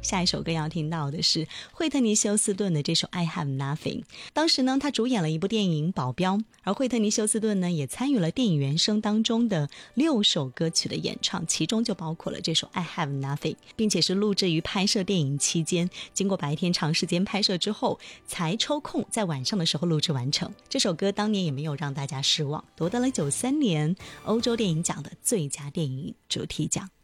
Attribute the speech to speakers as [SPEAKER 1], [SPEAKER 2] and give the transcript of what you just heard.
[SPEAKER 1] 下一首歌要听到的是惠特尼休斯顿的这首 I Have Nothing。 当时呢，他主演了一部电影《保镖》，而惠特尼休斯顿呢也参与了电影原声当中的6首歌曲的演唱，其中就包括了这首 I Have Nothing， 并且是录制于拍摄电影期间，经过白天长时间拍摄之后才抽空在晚上的时候录制完成。这首歌当年也没有让大家失望，夺得了93年欧洲电影奖的最佳电影主题奖。